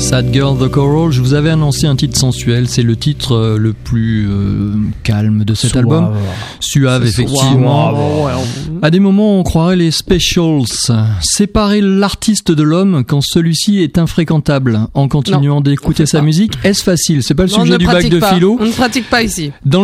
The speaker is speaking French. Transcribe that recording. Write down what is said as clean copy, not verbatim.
Sad Girl The Coral, je vous avais annoncé un titre sensuel, c'est le titre le plus calme de cet album. Suave, effectivement. À des moments, on croirait les Specials. Séparer l'artiste de l'homme quand celui-ci est infréquentable en continuant d'écouter sa musique, est-ce facile ? C'est pas le sujet du bac de philo. On ne pratique pas ici. Dans